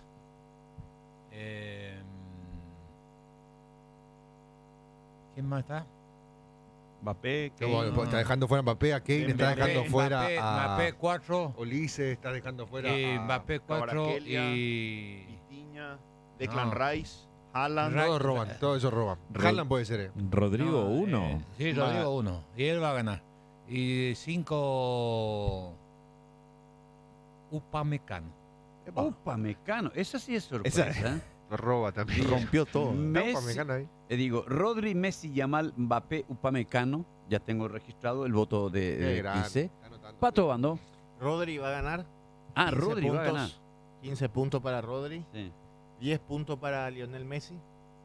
¿Quién más está? Mbappé, Que bueno, está dejando fuera a Mbappé, a Kane está dejando fuera a Mbappé 4. Olise, está dejando fuera Y a... Mbappé 4 Kvaratskhelia. y... Vitinha, Declan No. Rice, Haaland. Todos roban, todos esos roban. Haaland puede ser, Rodrigo No, 1. sí, Rodrigo 1. Y él va a ganar. Y 5... Upamecano. Upamecano, esa sí es sorpresa. ¿eh? roba también. Rompió todo. Messi, digo, Rodri, Messi, Yamal, Mbappé, Upamecano. Ya tengo registrado el voto de Quise. Pato Bando. Rodri va a ganar. Ah, 15 Rodri va a puntos, ganar. 15 puntos para Rodri. Sí. 10 puntos para Lionel Messi.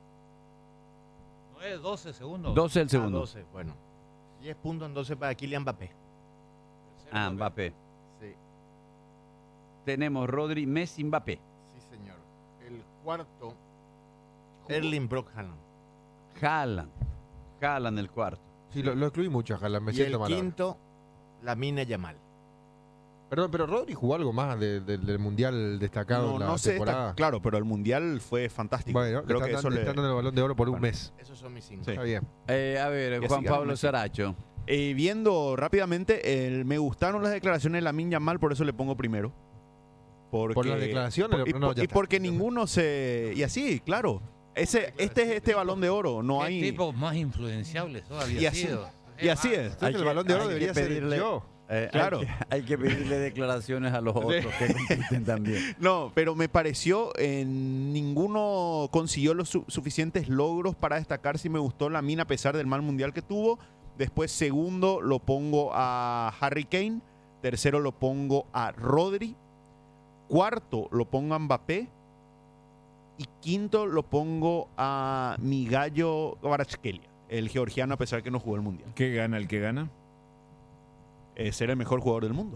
No es 12 segundos. 12 el segundo. 12, bueno. 10 puntos entonces para Kylian Mbappé. Ah, Mbappé. Sí, Tenemos Rodri, Messi, Mbappé. sí, señor. El cuarto, Erling Brock Haaland. Haaland el cuarto. Sí, lo excluí mucho a Haaland, me Y siento el mal. quinto, Lamine Yamal. Perdón, pero Rodri jugó algo más del Mundial destacado en la No sé, temporada. claro, pero el Mundial fue fantástico. Bueno, Creo que eso le... están dando el Balón de Oro por un Bueno. mes. Esos son mis 5. Sí. Está bien. A ver, Y Juan así Pablo ganó Messi. Saracho. Viendo rápidamente, me gustaron las declaraciones de Lamine Yamal, por eso le pongo primero. Porque, ¿Por las declaraciones? Y, No, ya y está. porque ninguno se... Y así, claro. Este es este Balón de Oro. No ¿Qué hay... tipo más influenciable había Y así- sido? Y así es. Entonces el Balón de Oro debería ser yo. Claro. Hay que pedirle declaraciones a los otros que compiten también. No, pero me pareció ninguno consiguió los suficientes logros para destacar si me gustó Lamine a pesar del mal mundial que tuvo. Después, segundo, lo pongo a Harry Kane. Tercero, lo pongo a Rodri. Cuarto, lo pongo a Mbappé. Y quinto, lo pongo a mi gallo Kvaratskhelia, el georgiano, a pesar que no jugó el mundial. ¿Qué gana el que gana? Ser el mejor jugador del mundo.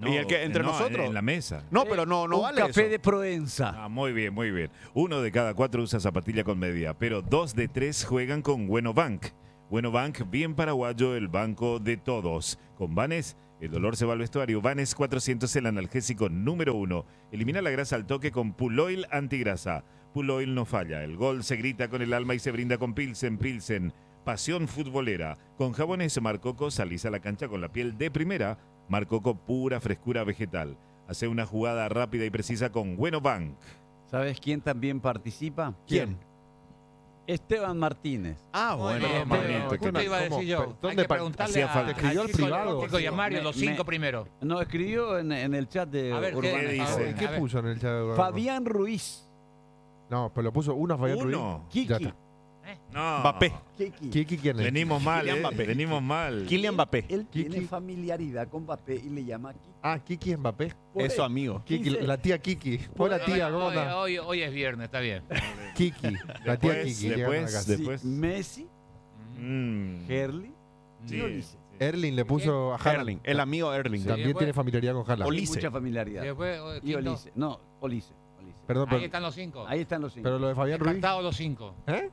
¿Y el que entre nosotros? En la mesa. No, pero no un vale café eso. de Proenza. Ah, muy bien, muy bien. 1 de cada 4 usa zapatilla con media, pero 2 de 3 juegan con Bueno Bank. Bueno Bank, bien paraguayo, el banco de todos. Con Vanes, el dolor se va al vestuario. Vanes 400, el analgésico número 1. Elimina la grasa al toque con Puloil antigrasa. Puloil no falla. El gol se grita con el alma y se brinda con Pilsen. Pilsen, pasión futbolera. Con jabones Marcoco salís a la cancha con la piel de primera. Marcoco, pura frescura vegetal. Hace una jugada rápida y precisa con Bueno Bank. ¿Sabes quién también participa? ¿Quién? Esteban Martínez. Ah, Muy bueno. bien, Mario, muy bien. ¿qué ¿Qué te tal? iba a decir ¿Cómo? yo? Hay ¿Dónde que preguntarle hacía a, falta? ¿Te escribió al Chico, privado? Chico y a Mario, los Me- 5 primero. No, escribió en el chat de A ver, ¿qué Urbana. dice? a ver, ¿Y qué a ver. puso en el chat? de Fabián Ruiz. No, pero lo puso uno a Fabián Ruiz. Uno. Ya Kiki. está. No. Mbappé. Kiki. Kiki, ¿quién es? Venimos mal, Kylian Mbappé. venimos mal. Kylian Mbappé. Él tiene Kiki. familiaridad con Mbappé y le llama Kiki. Ah, Kiki Mbappé. Por Eso, él. amigo. Kiki, Dice- la tía Kiki. Hola tía, ¿cómo Hoy- andás? Hoy es viernes, está bien. Kiki, la tía Después, Kiki. llegando a la casa. Sí, después. Messi, Mm. Herli Sí, y Olise. Erling le puso a Haaland. Erling, el amigo Erling. También después- tiene familiaridad con Haaland. Oli- Tiene Olise. mucha familiaridad. Y después, Y quinto. Olise. No, Olise. Perdón, Ahí pero, están los 5. Ahí están los cinco. pero lo de Fabián Ruiz. Descartados los 5. ¿Eh?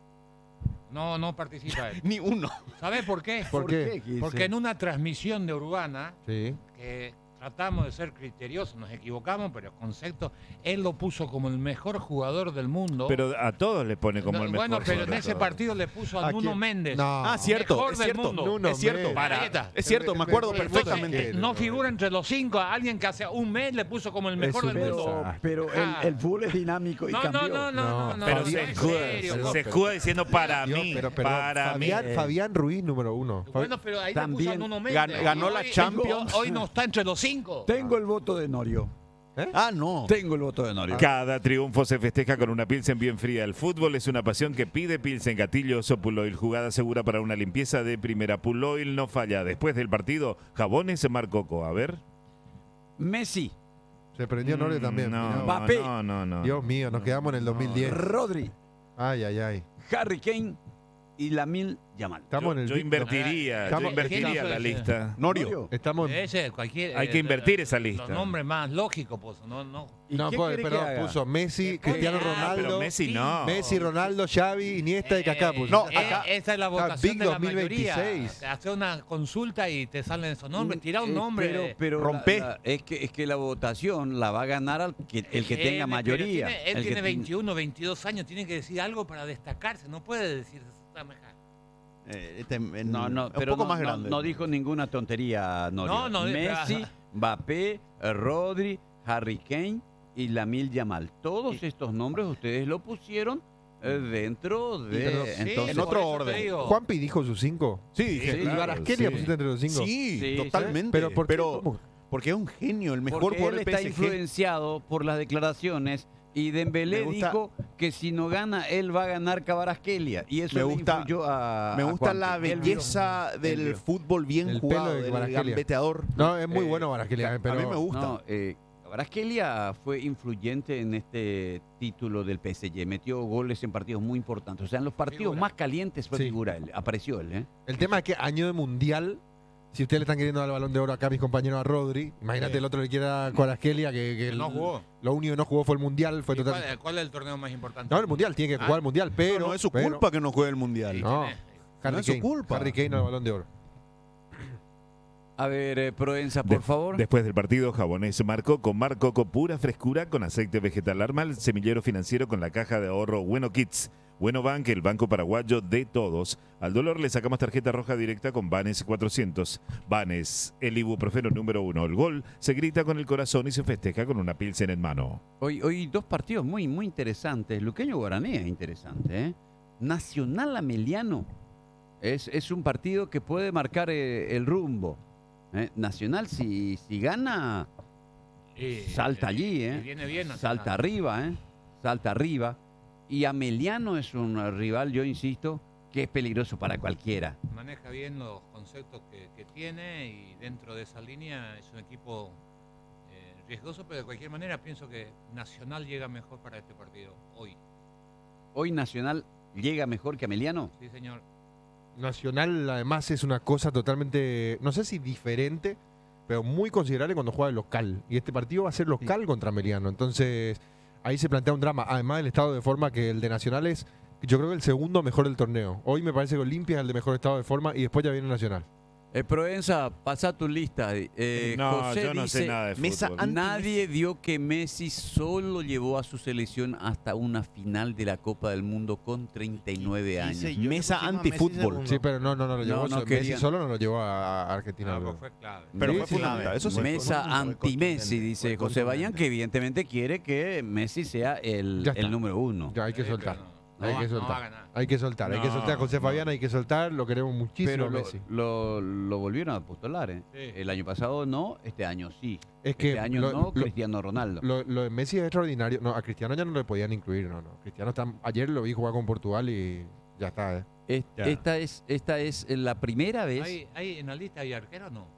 No participa él. Ni uno. ¿Sabes por qué? ¿Por qué? Quise? Porque en una transmisión de Urbana, Sí. que tratamos de ser criteriosos, nos equivocamos, pero el concepto, él lo puso como el mejor jugador del mundo. Pero a todos le pone como No, el mejor. bueno, pero en jugador. ese partido le puso a ¿A Nuno quién? Méndez. No. Ah, cierto, Mejor es del cierto. mundo. Nuno Es cierto. Méndez. Ahí está. Es cierto, me acuerdo el mejor perfectamente. arquero. No figura entre los 5 a alguien que hace un mes le puso como el mejor Es del un mundo. desastre. Pero Ah. el fútbol es dinámico y No, cambió. no. Pero en se serio, escuda diciendo para Dios, mí. pero, para Fabián, mí. Fabián Ruiz, número 1. Bueno, pero ahí le puso a También Nuno Méndez. ganó Y la hoy- Champions. Hoy no está entre los 5. Tengo el voto de Norio. Ah, no. Tengo el voto de Norio. Cada triunfo se festeja con una Pilsen bien fría. El fútbol es una pasión que pide Pilsen. Gatillos o Puloil. Jugada segura para una limpieza de primera. Puloil no falla. Después del partido, jabones Marcoco. A ver. Messi, Se prendió Norio también. No, Mirá. Mbappé. no. Dios mío, nos quedamos en el 2010. Rodri, Ay, ay, ay. Harry Kane y Lamine Yamal. Estamos en el Yo vi- invertiría Estamos- la ¿quién lista. Norio. Estamos Ese, cualquier, Hay que invertir esa Los lista. nombres más lógicos, pues, no. ¿Y no, qué pues, quiere pero que haga? puso Messi, Que Cristiano pone- Ronaldo, pero Messi no. Messi, Ronaldo, Xavi, Iniesta y Kaká. puso. No, acá- Esa es la Big votación de la 2026. mayoría. Hace una consulta y te salen esos nombres. Tira un nombre. Pero Rompé. es que la votación la va a ganar el que tenga Pero mayoría. él El que tiene ten- 21, 22 años, tiene que decir algo para destacarse. No puede decir semejante. No, un pero poco no, más no- grande. no dijo ninguna tontería, Norio. No, Messi, Mbappé, Rodri, Harry Kane y Lamine Yamal. Todos estos nombres ustedes lo pusieron dentro de... pero- entonces, en otro por eso te orden. digo. Juanpi dijo sus 5. Sí, dije. Sí, ¿Y claro, Barasquelia sí. pusiste entre los 5? Sí, Sí, totalmente. Pero ¿por qué? ¿Cómo? Porque es un genio, el mejor porque jugador él del está PSG. influenciado por las declaraciones y Dembélé Me gusta- dijo que si no gana, él va a ganar Kvaratskhelia. Y eso Me le gusta- influyó a Me a gusta Juanpi. la Él vio. belleza Él del vio. fútbol bien El jugado, pelo de del Kvaratskhelia. gambeteador. No, es muy Eh, bueno Barasquelia, pero a mí me gusta. No, Kvaratskhelia fue influyente en este título del PSG. Metió goles en partidos muy importantes. O sea, en los partidos Figura. más calientes fue Sí. figura él. Apareció él, ¿eh? el tema es que año de mundial, si ustedes le están queriendo dar el Balón de Oro acá a mis compañeros a Rodri, imagínate el otro le quiera a Kvaratskhelia que No jugó. Lo único que no jugó fue el mundial, fue ¿Y total. ¿Cuál es el torneo más importante? No, el mundial, tiene que jugar el mundial, pero no es su pero- culpa que no juegue el mundial. No. tiene- Harry No es su Kane, culpa. Harry Kane al Balón de Oro. A ver, Proenza, por favor. Después del partido, jabones Marcoco, Marcoco pura frescura con aceite vegetal. Arma el semillero financiero con la caja de ahorro Bueno Kids. Bueno Bank, el banco paraguayo de todos. Al dolor le sacamos tarjeta roja directa con Vanes 400. Vanes, el ibuprofeno número 1. El gol se grita con el corazón y se festeja con una pilsen en mano. Hoy dos partidos muy interesantes. Luqueño Guaraní es interesante, ¿eh? Nacional Ameliano es un partido que puede marcar el rumbo. Nacional, si gana, salta allí, y viene bien Nacional. salta arriba, salta arriba. Y Ameliano es un rival, yo insisto, que es peligroso para cualquiera. Maneja bien los conceptos que tiene y dentro de esa línea es un equipo riesgoso, pero de cualquier manera pienso que Nacional llega mejor para este partido hoy. Hoy Nacional llega mejor que Ameliano. Sí, señor. Nacional además es una cosa totalmente, no sé si diferente, pero muy considerable cuando juega de local. Y este partido va a ser local contra Meliano. Entonces, ahí se plantea un drama. Además del estado de forma que el de Nacional es, yo creo que el segundo mejor del torneo. Hoy me parece que Olimpia es el de mejor estado de forma y después ya viene Nacional. Proenza, pasa tu lista. No, José yo no dice, sé nada de Mesa fútbol. nadie dio que Messi solo llevó a su selección hasta una final de la Copa del Mundo con 39 años. Dice yo que Mesa pusimos a Messi antifútbol. segundo. Sí, pero no lo llevó. no Messi querían. solo no lo llevó a Argentina. Ah, creo. pues fue clave. Pero Sí, fue sí. fundamental, eso sí. Mesa Fue anti-Messi, dice fue José Bayán, contundente. que evidentemente quiere que Messi sea Ya está. el número uno. Ya hay que Sí, soltar. pero Hay que no va a soltar. ganar. Hay que soltar. Hay que No, soltar a José no. Fabián, hay que soltar. Lo queremos muchísimo Pero a Messi. lo volvieron a postular. Sí. El año pasado no, este año sí. Es que Este año no, Cristiano Ronaldo. Lo de Messi es extraordinario. No, a Cristiano ya no le podían incluir. No. Cristiano ayer lo vi jugar con Portugal y ya está. Ya. Esta es la primera vez ¿Hay en la lista hay arquero o no?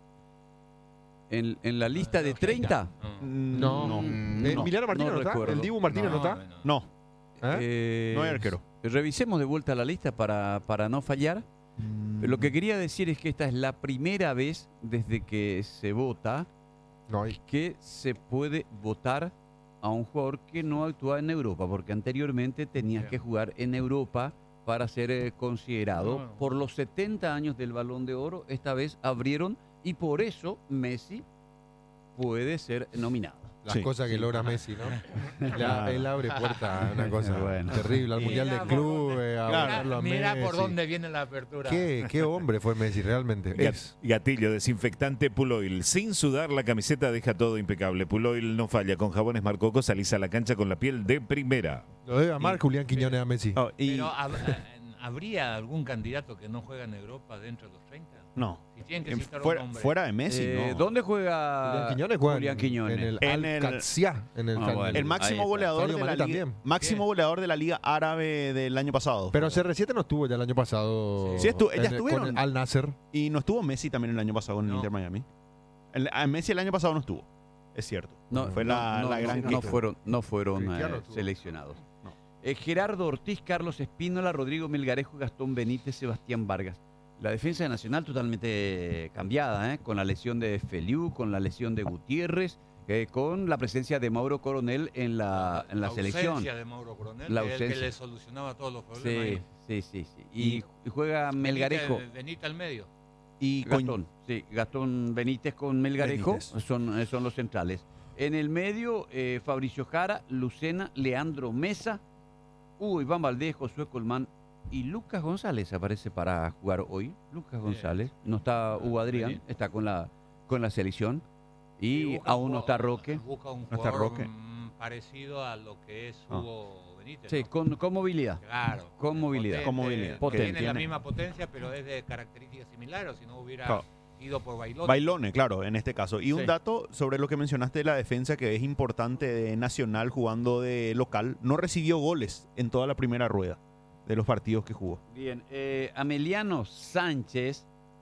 en la lista de 30. No. Emiliano Martínez no, está. recuerdo. El Dibu Martínez no, está. No, ¿Eh? no hay arquero. Revisemos de vuelta la lista para no fallar. Lo que quería decir es que esta es la primera vez desde que se vota No hay. que se puede votar a un jugador que no actúa en Europa, porque anteriormente tenías Ya. que jugar en Europa para ser considerado. No. Por los 70 años del Balón de Oro, esta vez abrieron y por eso Messi puede ser nominado. Las Sí. cosas que logra Messi, ¿no? Él abre puertas a una cosa Bueno. terrible. Al Sí. Mundial de Mira por Clubes, a votarlo a Mira por Messi. dónde viene la apertura. ¿Qué hombre fue Messi realmente? Gatillo, desinfectante Puloil. Sin sudar, la camiseta deja todo impecable. Puloil no falla. Con jabones Marcoco salís a la cancha con la piel de primera. Lo debe amar Julián Quiñones a Messi. Oh, y Pero ¿habría algún candidato que no juega en Europa dentro de los 30? no. Si tienen que citar un Fuera, nombre. fuera de Messi, no. ¿Dónde juega Julián Quiñones juega Julián Quiñones? en el En el- Al-Qadsiya, en el Ah, bueno. El Ahí máximo está. goleador Sadio de la Mané liga, también. máximo goleador de la Liga Árabe del año pasado. Pero CR7 no estuvo ya el año pasado. Sí, ya en el- estuvieron. Con el Al Nasser. Y no estuvo Messi también el año pasado en el No. Inter Miami. Messi el año pasado no estuvo, es cierto. Fue la gran no queja. fueron Cristiano estuvo. seleccionados. No. Gerardo Ortiz, Carlos Espínola, Rodrigo Melgarejo, Gastón Benítez, Sebastián Vargas. La defensa de Nacional totalmente cambiada, con la lesión de Feliu, con la lesión de Gutiérrez, con la presencia de Mauro Coronel en la selección. ausencia de Mauro Coronel, La que es el que ausencia. le solucionaba todos los problemas. Sí. Y juega Melgarejo Benítez al medio. Y con- Gastón Benítez con Melgarejo Benítez. son los centrales. En el medio, Fabricio Jara, Lucena, Leandro Mesa, Hugo Iván Valdés, Josué Colmán y Lucas González aparece para jugar hoy. Lucas González, no está Hugo Adrián, bien. está con la selección y busca aún no está Roque. Busca un No está jugador Roque. Parecido a lo que es Ah. Hugo Benítez. Sí, ¿no? con movilidad. Claro. con movilidad. Con movilidad. Potente. Tiene la Tiene. misma potencia, pero es de características similares, o si no hubiera Claro. ido por Bailón. Bailone, claro, en este caso. Y un Sí. dato sobre lo que mencionaste de la defensa que es importante de Nacional jugando de local. No recibió goles en toda la primera rueda de los partidos que jugó. Bien, Ameliano Sánchez,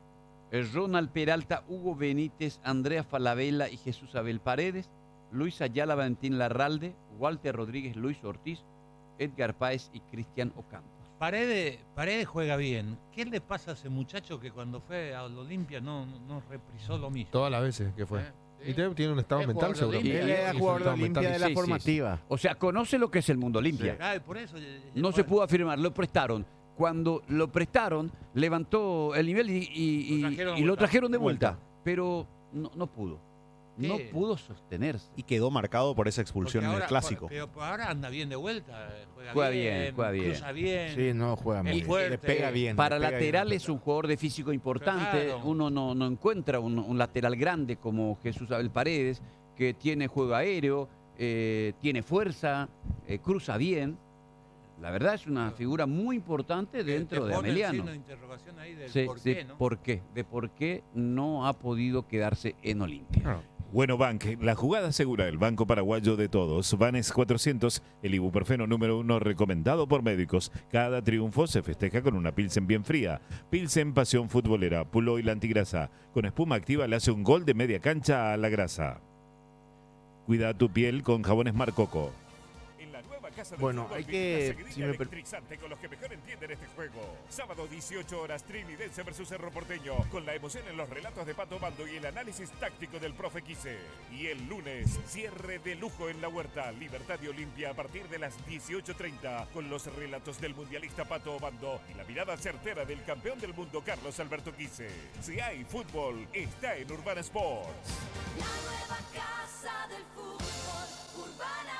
Ronald Peralta, Hugo Benítez, Andrea Falabella y Jesús Abel Paredes, Luis Ayala, Valentín Larralde, Walter Rodríguez, Luis Ortiz, Edgar Páez y Cristian Ocampo. Paredes juega bien. ¿Qué le pasa a ese muchacho que cuando fue al Olimpia no reprisó lo mismo? Todas las veces que fue. ¿Eh? Y tiene un estado Es mental jugador de seguramente. Olimpia. Él era Sí, jugador de estado mental. Olimpia de la Sí, sí, formativa. O sea, conoce lo que es el mundo Olimpia. Ah, por eso. No se pudo afirmar, lo prestaron. Cuando lo prestaron, levantó el nivel y lo trajeron de vuelta. Pero no pudo. ¿Qué? No pudo sostenerse. Y quedó marcado por esa expulsión en el clásico. Pero ahora anda bien de vuelta. Juega bien, cruza bien. Sí, no juega Es muy bien. fuerte. Le pega bien. Para le pega bien. lateral es un jugador de físico importante. Claro. Uno no encuentra un lateral grande como Jesús Abel Paredes, que tiene juego aéreo, tiene fuerza, cruza bien. La verdad es una figura muy importante dentro Te de pone el Ameliano. signo de interrogación ahí del Sí, por sí, qué, ¿no? ¿por qué? De por qué no ha podido quedarse en Olimpia. Bueno, Bank, la jugada segura del Banco Paraguayo de Todos. Vanes 400, el ibuprofeno número 1 recomendado por médicos. Cada triunfo se festeja con una Pilsen bien fría. Pilsen Pasión Futbolera, Puloil Antigrasa. Con espuma activa le hace un gol de media cancha a la grasa. Cuida tu piel con jabones Marcoco. En la nueva casa del Bueno, fútbol hay vive que- una seguidilla si me per- electrizante con los que mejor entienden este juego. Sábado 18 horas Trinidense versus Cerro Porteño, con la emoción en los relatos de Pato Bando y el análisis táctico del profe Quise. Y el lunes, cierre de lujo en la Huerta, Libertad y Olimpia a partir de las 18:30, con los relatos del mundialista Pato Bando y la mirada certera del campeón del mundo Carlos Alberto Quise. Si hay fútbol, está en Urbana Sports. La nueva casa del fútbol, Urbana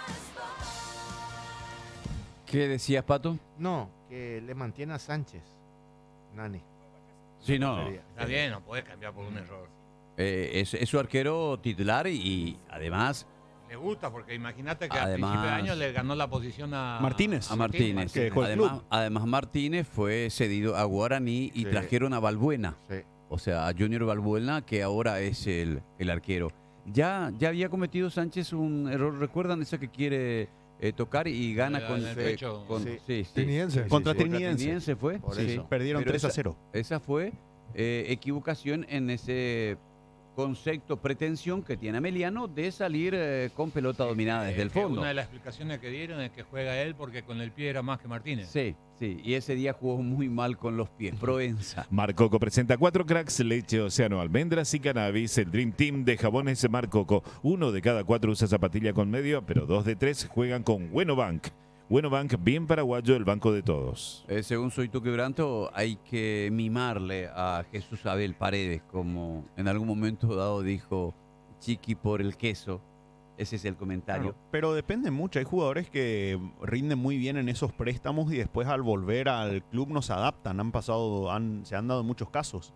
Sport. ¿Qué decías, Pato? No, que le mantiene a Sánchez, Nani. Sí, no. Está bien, no podés cambiar por un error. Es su arquero titular y además Le gusta porque imagínate que Además- a principio de año le ganó la posición a Martínez. a Martínez. que dejó el Además, Martínez fue cedido a Guaraní y Sí. trajeron a Balbuena. Sí. O sea, a Junior Balbuena, que ahora es el arquero. Ya había cometido Sánchez un error, ¿recuerdan? Esa que quiere tocar y gana En con... el pecho. Sí. Trinidense. Contra Contra Trinidense. Trinidense fue. Por Sí. eso. Perdieron Pero 3-0. Esa fue equivocación en ese concepto, pretensión que tiene Ameliano de salir con pelota dominada desde el Que fondo. Una de las explicaciones que dieron es que juega él porque con el pie era más que Martínez. Sí, y ese día jugó muy mal con los pies. Provenza. Marcoco presenta 4 cracks, leche, océano, almendras y cannabis. El Dream Team de jabones Marcoco. 1 de cada 4 usa zapatilla con medio, pero 2 de 3 juegan con Bueno Bank. Bueno Bank, bien paraguayo, el banco de todos. Según Soy Tu Quebranto, hay que mimarle a Jesús Abel Paredes, como en algún momento dado dijo Chiqui por el queso. Ese es el comentario. Claro, pero depende mucho. Hay jugadores que rinden muy bien en esos préstamos y después al volver al club no se adaptan. Se han dado muchos casos.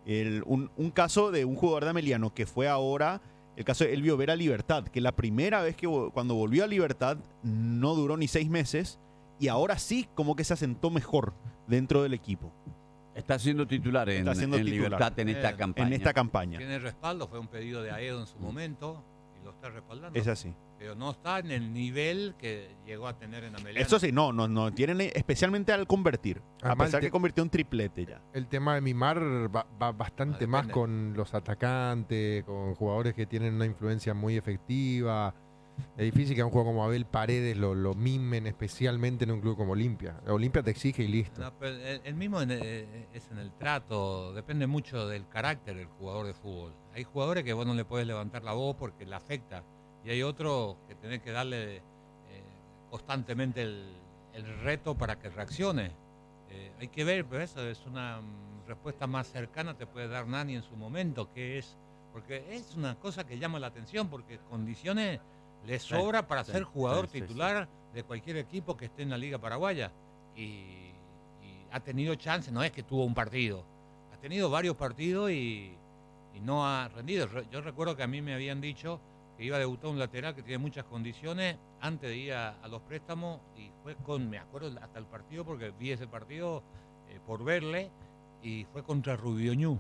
Un caso de un jugador de Ameliano que fue ahora, el caso de Elvio Vera Libertad, que la primera vez que cuando volvió a Libertad no duró ni 6 meses y ahora sí como que se asentó mejor dentro del equipo. Está siendo titular en, Está siendo en titular. Libertad en esta En campaña. En esta campaña. Tiene respaldo, fue un pedido de Aedo en su momento y lo está respaldando. Es así. Pero no está en el nivel que llegó a tener en Ameliano. Eso sí, no. Tienen especialmente al convertir. A Además, pesar que convirtió un triplete ya. El tema de mimar va bastante Ah, más depende. con los atacantes, con jugadores que tienen una influencia muy efectiva. Es difícil que a un jugador como Abel Paredes lo mimen, especialmente en un club como Olimpia. Olimpia te exige y listo. No, pero el mismo es en el trato, depende mucho del carácter del jugador de fútbol. Hay jugadores que vos no le podés levantar la voz porque le afecta y hay otros que tenés que darle constantemente el reto para que reaccione. Hay que ver, pero eso es una respuesta más cercana, te puede dar Nani en su momento, que es, porque es una cosa que llama la atención porque condiciones le sobra para ser jugador titular de cualquier equipo que esté en la Liga Paraguaya. Y ha tenido chance, no es que tuvo un partido, ha tenido varios partidos y no ha rendido. Yo recuerdo que a mí me habían dicho que iba a debutar un lateral que tiene muchas condiciones antes de ir a los préstamos y fue me acuerdo hasta el partido porque vi ese partido por verle y fue contra Rubioñú.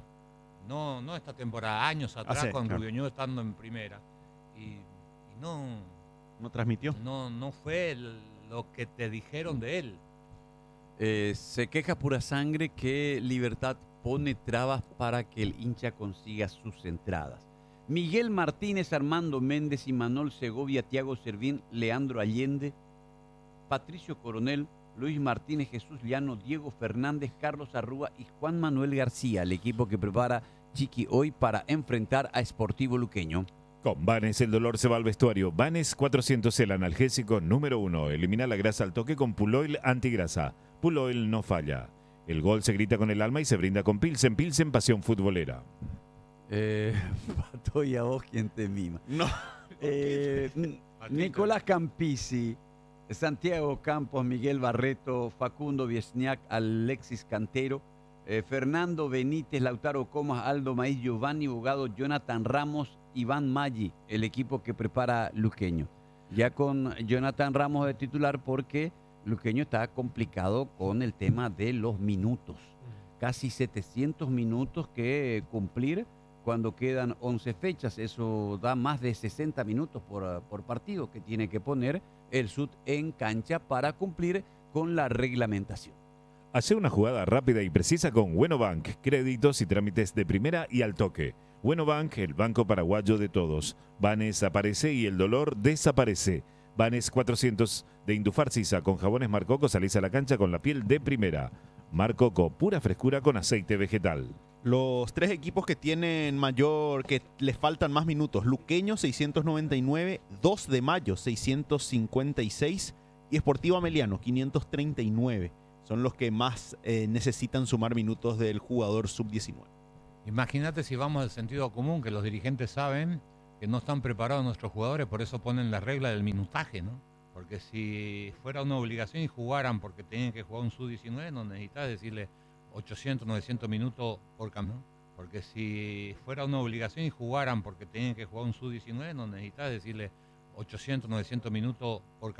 No esta temporada, años atrás sí, con claro. Rubioñú estando en primera. Y ¿No transmitió? no fue lo que te dijeron de él. Se queja pura sangre que Libertad pone trabas para que el hincha consiga sus entradas. Miguel Martínez, Armando Méndez, Imanol Segovia, Tiago Servín, Leandro Allende, Patricio Coronel, Luis Martínez, Jesús Llano, Diego Fernández, Carlos Arrúa y Juan Manuel García, el equipo que prepara Chiqui hoy para enfrentar a Sportivo Luqueño. Con Vanes el dolor se va al vestuario. Vanes 400, el analgésico número 1. Elimina la grasa al toque con Puloil antigrasa. Puloil no falla. El gol se grita con el alma y se brinda con Pilsen. Pilsen, pasión futbolera. Pato, y a vos quien te mima. No. Nicolás Campisi, Santiago Campos, Miguel Barreto, Facundo Viesniak, Alexis Cantero, Fernando Benítez, Lautaro Comas, Aldo Maíz, Giovanni Bogado, Jonathan Ramos, Iván Maggi, el equipo que prepara Luqueño. Ya con Jonathan Ramos de titular porque Luqueño está complicado con el tema de los minutos. Casi 700 minutos que cumplir cuando quedan 11 fechas. Eso da más de 60 minutos por partido que tiene que poner el SUT en cancha para cumplir con la reglamentación. Hace una jugada rápida y precisa con Bueno Bank. Créditos y trámites de primera y al toque. Bueno Bank, el banco paraguayo de todos. Vanes aparece y el dolor desaparece. Vanes 400 de Indufarcisa con jabones Marcoco, salís a la cancha con la piel de primera. Marcoco, pura frescura con aceite vegetal. Los 3 equipos que tienen mayor, que les faltan más minutos: Luqueño 699, 2 de Mayo 656 y Sportivo Ameliano 539. Son los que más necesitan sumar minutos del jugador sub-19. Imagínate si vamos al sentido común, que los dirigentes saben que no están preparados nuestros jugadores, por eso ponen la regla del minutaje, ¿no? Porque si fuera una obligación y jugaran porque tenían que jugar un sub-19, no necesitas decirle 800, 900 minutos por campeón. Porque si fuera una obligación y jugaran porque tenían que jugar un sub-19, no necesitas decirle 800, 900 minutos por campeón.